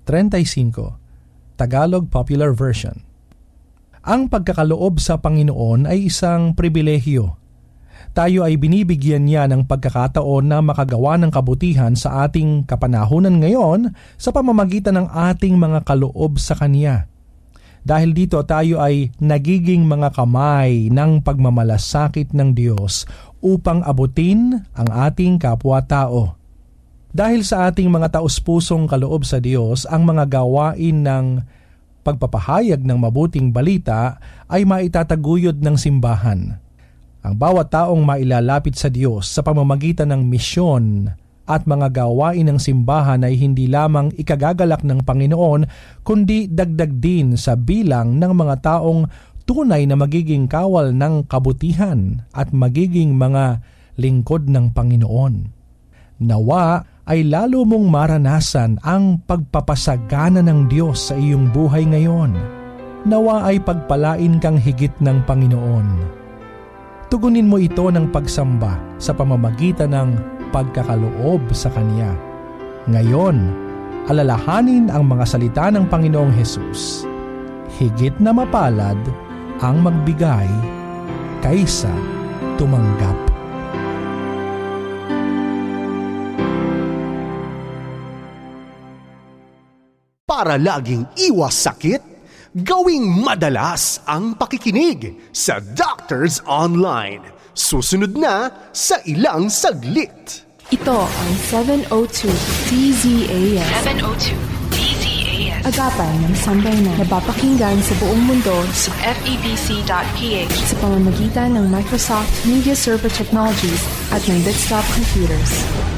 35, Tagalog Popular Version. Ang pagkakaloob sa Panginoon ay isang pribilehyo. Tayo ay binibigyan niya ng pagkakataon na makagawa ng kabutihan sa ating kapanahunan ngayon sa pamamagitan ng ating mga kaloob sa Kanya. Dahil dito tayo ay nagiging mga kamay ng pagmamalasakit ng Diyos upang abutin ang ating kapwa-tao. Dahil sa ating mga taus-pusong kaloob sa Diyos, ang mga gawain ng pagpapahayag ng mabuting balita ay maitataguyod ng simbahan. Ang bawat taong mailalapit sa Diyos sa pamamagitan ng misyon at mga gawain ng simbahan ay hindi lamang ikagagalak ng Panginoon, kundi dagdag din sa bilang ng mga taong tunay na magiging kawal ng kabutihan at magiging mga lingkod ng Panginoon. Nawa ay lalo mong maranasan ang pagpapasagana ng Diyos sa iyong buhay ngayon. Nawa ay pagpalain kang higit ng Panginoon. Tugunin mo ito ng pagsamba sa pamamagitan ng pagkakaloob sa Kanya. Ngayon, alalahanin ang mga salita ng Panginoong Hesus. Higit na mapalad ang magbigay kaysa tumanggap. Para laging iwas sakit, gawing madalas ang pakikinig sa Doctors Online. Susunod na sa ilang saglit. Ito ang 702 DZAS. 702 DZAS. Agapay ng sambayanan. Napapakinggan sa buong mundo sa FEBC.ph sa pamamagitan ng Microsoft Media Server Technologies at ng Desktop Computers.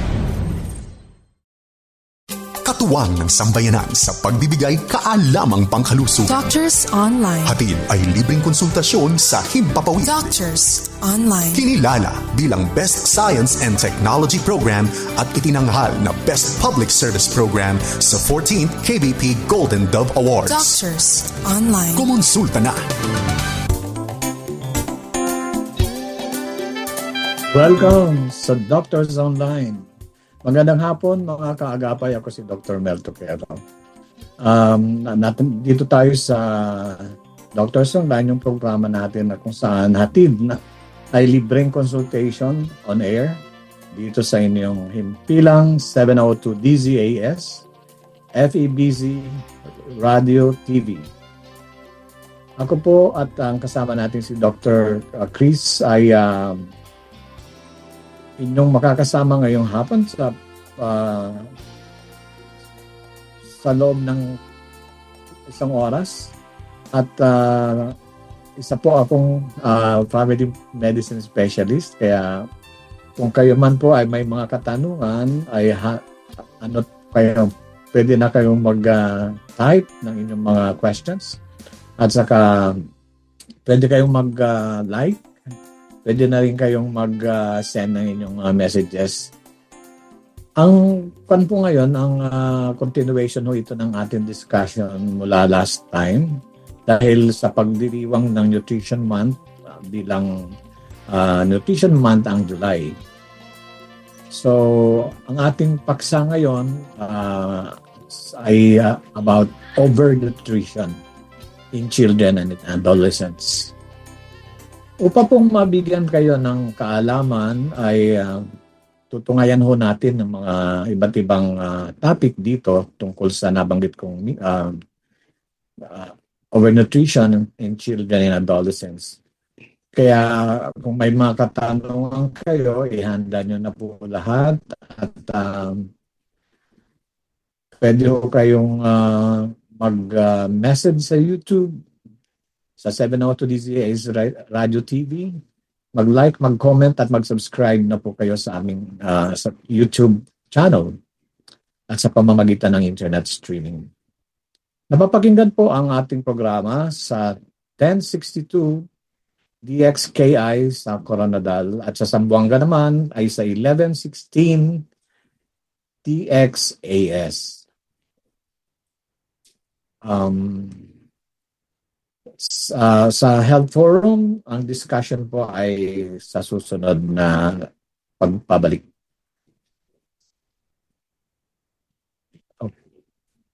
Katuwang ng sambayanan sa pagbibigay kaalamang pangkalusugan. Doctors Online. Hatid ay libreng konsultasyon sa Himpapawid. Doctors Online. Kinilala bilang Best Science and Technology Program at itinanghal na Best Public Service Program sa 14th KBP Golden Dove Awards. Doctors Online. Kumonsulta na. Welcome sa Doctors Online. Magandang hapon mga kaagapay, ako si Dr. Mel Toquero. Dito tayo sa Doctors Online, yung programa natin na kung saan hatid na ay libreng consultation on air dito sa inyong himpilang 702 DZAS, FEBC Radio TV. Ako po at ang kasama natin si Dr. Chris ay inyong makakasama ngayong hapon sa loob ng isang oras at isa po akong family medicine specialist, kaya kung kayo man po ay may mga katanungan ay pwede na kayong mag-type ng inyong mga questions at saka pwede kayong mag-like. Pwede na rin kayong mag-send ng inyong messages. Ang pan po ngayon, ang continuation ho ito ng ating discussion mula last time dahil sa pagdiriwang ng Nutrition Month bilang Nutrition Month ang July. So, ang ating paksa ngayon ay about overnutrition in children and adolescents. Upang pong mabigyan kayo ng kaalaman ay tutungayan ho natin ng mga iba't ibang topic dito tungkol sa nabanggit kong overnutrition in children and adolescents. Kaya kung may mga katanungan kayo, ihanda nyo na po lahat at pwede ho kayong mag-message sa YouTube sa 702 DZAS Radio TV, mag-like, mag-comment at mag-subscribe na po kayo sa aming sa YouTube channel at sa pamamagitan ng internet streaming. Napapakinggan po ang ating programa sa 1062 DXKI sa Coronadal at sa Zamboanga naman ay sa 1116 DXAS. Sa Health Forum, ang discussion po ay sa susunod na pagpabalik.